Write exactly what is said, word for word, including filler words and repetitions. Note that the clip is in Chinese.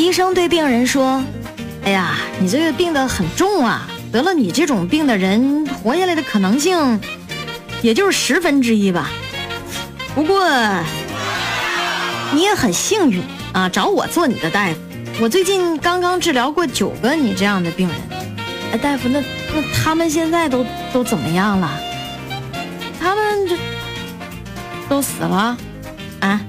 医生对病人说，哎呀，你这个病得很重啊，得了你这种病的人活下来的可能性也就是十分之一吧。不过你也很幸运啊，找我做你的大夫。我最近刚刚治疗过九个你这样的病人。哎，大夫，那那他们现在都都怎么样了？他们这都死了啊？